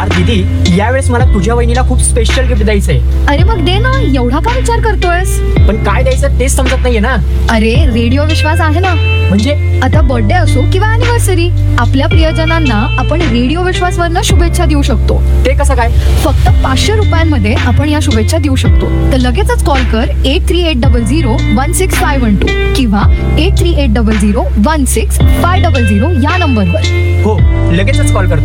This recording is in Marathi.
यार दीदी, यावेळेस मला तुझ्या वहिनीला खूप स्पेशल गिफ्ट द्यायचंय. अरे मग दे ना, एवढा का विचार करतोयस? पण काय द्यायचं तेच समजत नाहीये ना. अरे रेडिओ विश्वास आहे ना. म्हणजे आता बर्थडे असो किंवा अॅनिव्हर्सरी, आपल्या प्रियजनांना आपण रेडिओ विश्वास वरनं शुभेच्छा देऊ शकतो. ते कसं काय? फक्त 500 रुपयांमध्ये आपण या शुभेच्छा देऊ शकतो. तर लगेचच कॉल कर 8380016512 किंवा 83801650 या नंबरवर. हो, लगेचच कॉल करतो.